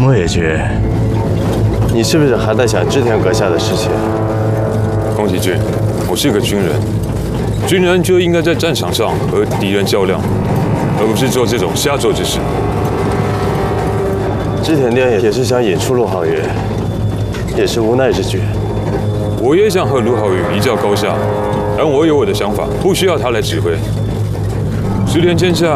莫野爵， 你是不是还在想织田阁下的事情？ 宫崎骏，我是个军人，军人就应该在战场上和敌人较量，而不是做这种瞎做之事。 织田殿也是想引出陆浩月，也是无奈之举。 我也想和陆浩宇一较高下，但我有我的想法，不需要他来指挥。织田剑下